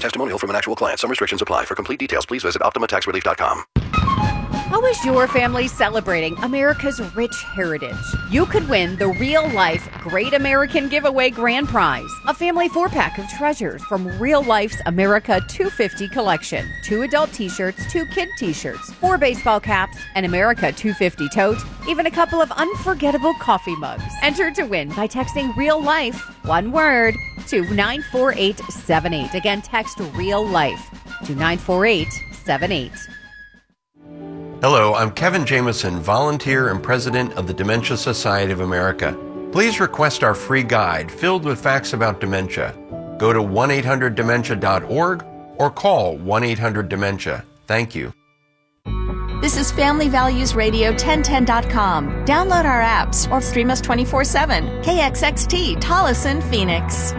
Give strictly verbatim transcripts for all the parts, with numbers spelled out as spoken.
Testimonial from an actual client. Some restrictions apply. For complete details, please visit Optima Tax Relief dot com. How is your family celebrating America's rich heritage? You could win the real-life Great American Giveaway Grand Prize, a family four-pack of treasures from Real Life's America two fifty collection. Two adult t-shirts, two kid t-shirts, four baseball caps, an America two fifty tote, even a couple of unforgettable coffee mugs. Enter to win by texting Real Life, one word, to nine four eight seven eight. Again, text Real Life to nine four eight seven eight. Hello, I'm Kevin Jameson, volunteer and president of the Dementia Society of America. Please request our free guide filled with facts about dementia. Go to one eight hundred dementia dot org or call one eight hundred dementia. Thank you. This is Family Values Radio ten ten dot com. Download our apps or stream us twenty-four seven. K X X T, Tolleson, Phoenix.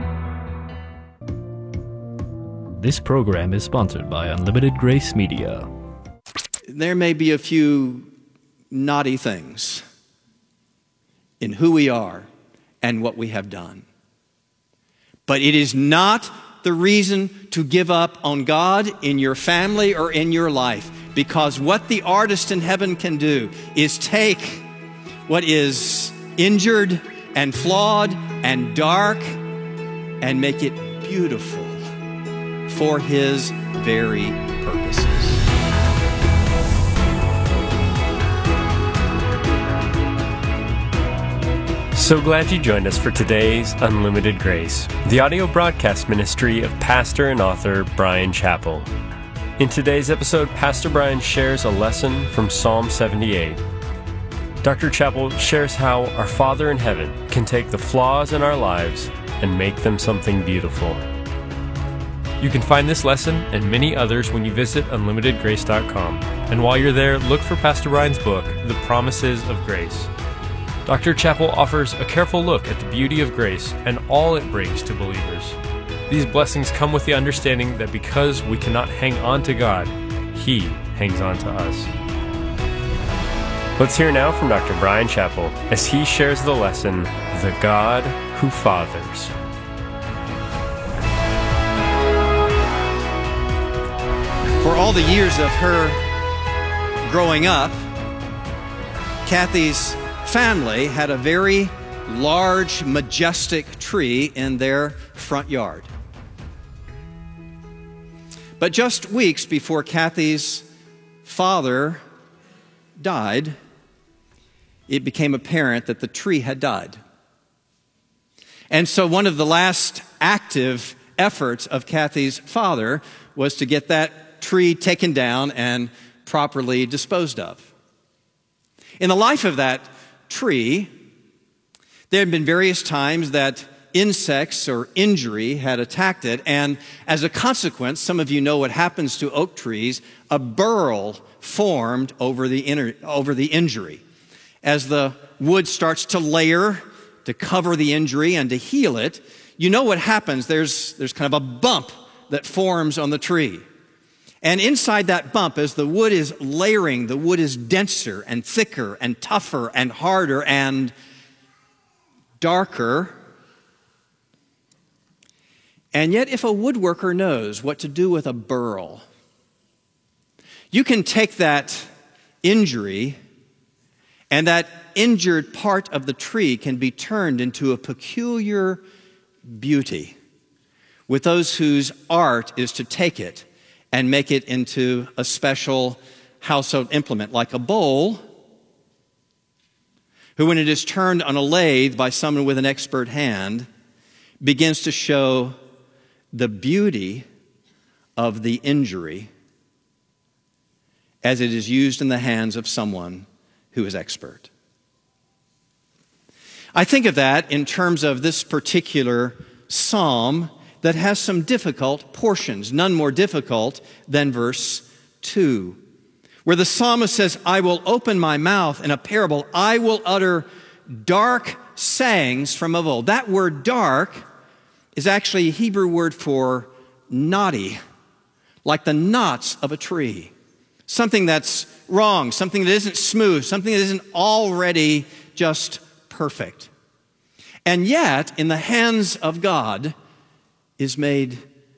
This program is sponsored by Unlimited Grace Media. There may be a few naughty things in who we are and what we have done. But it is not the reason to give up on God in your family or in your life, because what the artist in heaven can do is take what is injured and flawed and dark and make it beautiful for His very purposes. So glad you joined us for today's Unlimited Grace, the audio broadcast ministry of pastor and author Bryan Chapell. In today's episode, Pastor Bryan shares a lesson from Psalm seventy-eight. Doctor Chapell shares how our Father in heaven can take the flaws in our lives and make them something beautiful. You can find this lesson and many others when you visit unlimited grace dot com. And while you're there, look for Pastor Bryan's book, The Promises of Grace. Doctor Chapell offers a careful look at the beauty of grace and all it brings to believers. These blessings come with the understanding that because we cannot hang on to God, He hangs on to us. Let's hear now from Doctor Bryan Chapell as he shares the lesson, The God Who Fathers. For all the years of her growing up, Kathy's family had a very large, majestic tree in their front yard. But just weeks before Kathy's father died, it became apparent that the tree had died. And so one of the last active efforts of Kathy's father was to get that tree taken down and properly disposed of. In the life of that tree, there had been various times that insects or injury had attacked it, and as a consequence, some of you know what happens to oak trees, a burl formed over the inner, over the injury. As the wood starts to layer to cover the injury and to heal it, you know what happens. There's, there's kind of a bump that forms on the tree. And inside that bump, as the wood is layering, the wood is denser and thicker and tougher and harder and darker. And yet, if a woodworker knows what to do with a burl, you can take that injury, and that injured part of the tree can be turned into a peculiar beauty with those whose art is to take it and make it into a special household implement, like a bowl, who, when it is turned on a lathe by someone with an expert hand, begins to show the beauty of the injury as it is used in the hands of someone who is expert. I think of that in terms of this particular psalm that has some difficult portions, none more difficult than verse two, where the psalmist says, I will open my mouth in a parable. I will utter dark sayings from of old. That word dark is actually a Hebrew word for knotty, like the knots of a tree. Something that's wrong, something that isn't smooth, something that isn't already just perfect. And yet, in the hands of God, is made